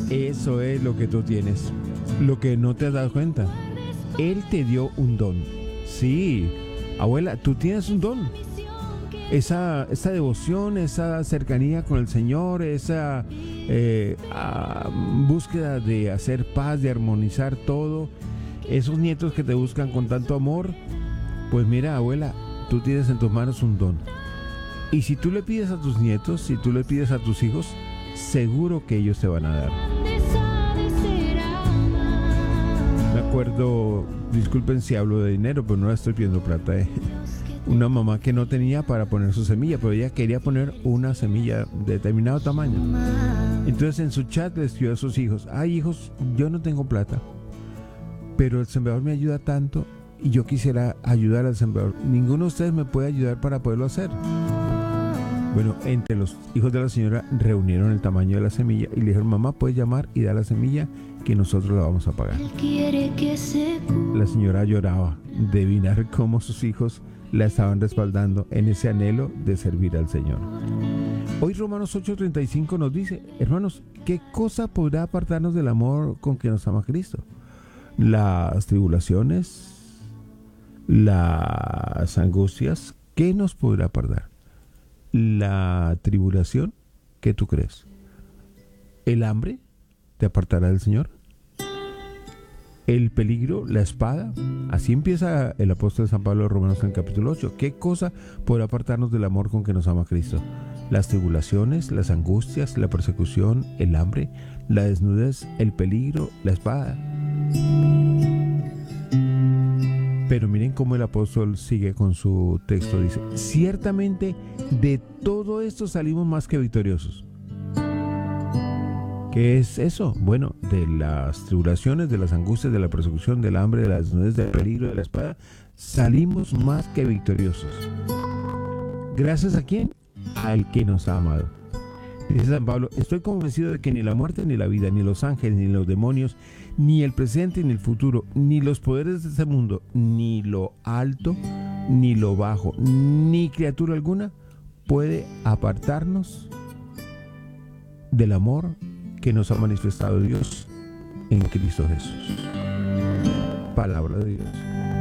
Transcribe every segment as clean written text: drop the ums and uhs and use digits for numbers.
Eso es lo que tú tienes, lo que no te has dado cuenta. Él te dio un don. Sí, abuela, tú tienes un don. Esa devoción, esa cercanía con el Señor, esa búsqueda de hacer paz, de armonizar todo, esos nietos que te buscan con tanto amor. Pues mira, abuela, tú tienes en tus manos un don. Y si tú le pides a tus nietos, si tú le pides a tus hijos, seguro que ellos te van a dar. Me acuerdo, disculpen si hablo de dinero, pero no le estoy pidiendo plata, Una mamá que no tenía para poner su semilla, pero ella quería poner una semilla de determinado tamaño. Entonces en su chat le escribió a sus hijos: ay, hijos, yo no tengo plata, pero el sembrador me ayuda tanto y yo quisiera ayudar al sembrador. Ninguno de ustedes me puede ayudar para poderlo hacer. Bueno, entre los hijos de la señora reunieron el tamaño de la semilla y le dijeron: mamá, puedes llamar y dar la semilla que nosotros la vamos a pagar. La señora lloraba de mirar cómo sus hijos la estaban respaldando en ese anhelo de servir al Señor. Hoy Romanos 8:35 nos dice: hermanos, ¿qué cosa podrá apartarnos del amor con que nos ama Cristo? Las tribulaciones, las angustias, ¿qué nos podrá apartar? La tribulación, ¿qué tú crees? ¿El hambre te apartará del Señor? ¿El peligro, la espada? Así empieza el apóstol San Pablo de Romanos en el capítulo 8. ¿Qué cosa podrá apartarnos del amor con que nos ama Cristo? Las tribulaciones, las angustias, la persecución, el hambre, la desnudez, el peligro, la espada. Pero miren cómo el apóstol sigue con su texto. Dice: ciertamente de todo esto salimos más que victoriosos. ¿Qué es eso? Bueno, de las tribulaciones, de las angustias, de la persecución, del hambre, de la desnudez, del peligro, de la espada, salimos más que victoriosos. ¿Gracias a quién? Al que nos ha amado. Dice San Pablo: estoy convencido de que ni la muerte, ni la vida, ni los ángeles, ni los demonios, ni el presente, ni el futuro, ni los poderes de este mundo, ni lo alto, ni lo bajo, ni criatura alguna puede apartarnos del amor que nos ha manifestado Dios en Cristo Jesús. Palabra de Dios.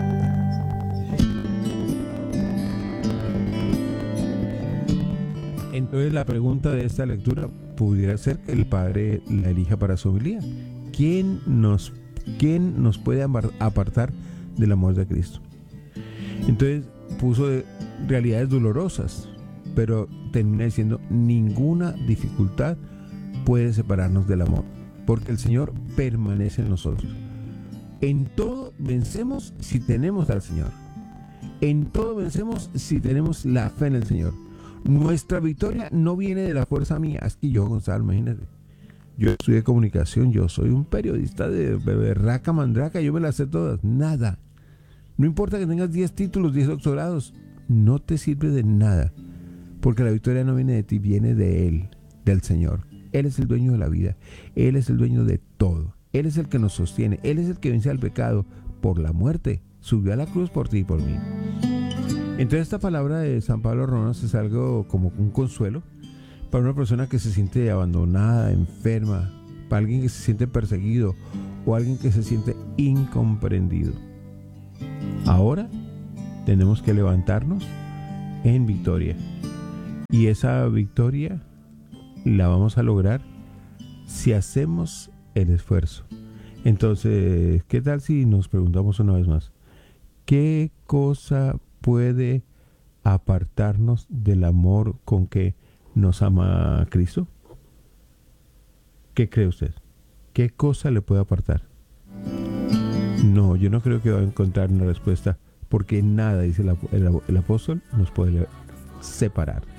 Entonces la pregunta de esta lectura pudiera ser que el Padre la elija para su homilía. ¿Quién nos puede apartar del amor de Cristo? Entonces puso realidades dolorosas, pero termina diciendo: ninguna dificultad puede separarnos del amor, porque el Señor permanece en nosotros. En todo vencemos si tenemos al Señor. En todo vencemos si tenemos la fe en el Señor. Nuestra victoria no viene de la fuerza mía. Es que yo, Gonzalo, imagínate, yo estudié comunicación, yo soy un periodista de beberraca, mandraca, yo me las sé todas. Nada. No importa que tengas 10 títulos, 10 doctorados, no te sirve de nada, porque la victoria no viene de ti, viene de Él, del Señor. Él es el dueño de la vida, Él es el dueño de todo, Él es el que nos sostiene, Él es el que vence al pecado por la muerte, subió a la cruz por ti y por mí. Entonces esta palabra de San Pablo Romanos es algo como un consuelo para una persona que se siente abandonada, enferma, para alguien que se siente perseguido o alguien que se siente incomprendido. Ahora tenemos que levantarnos en victoria, y esa victoria la vamos a lograr si hacemos el esfuerzo. Entonces, ¿qué tal si nos preguntamos una vez más? ¿Qué cosa puede apartarnos del amor con que nos ama Cristo? ¿Qué cree usted? ¿Qué cosa le puede apartar? No, yo no creo que va a encontrar una respuesta, porque nada, dice el apóstol, nos puede separar.